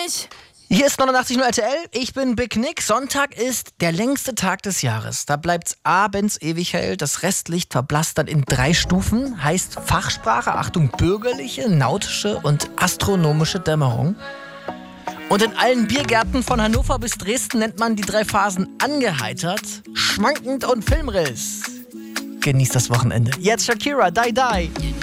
nicht. Hier ist 89.0 RTL, ich bin Big Nick. Sonntag ist der längste Tag des Jahres. Da bleibt's abends ewig hell, das Restlicht verblasst dann in 3 Stufen. Heißt Fachsprache, Achtung, bürgerliche, nautische und astronomische Dämmerung. Und in allen Biergärten von Hannover bis Dresden nennt man die 3 Phasen angeheitert, schwankend und Filmriss. Genießt das Wochenende. Jetzt Shakira, Die Die.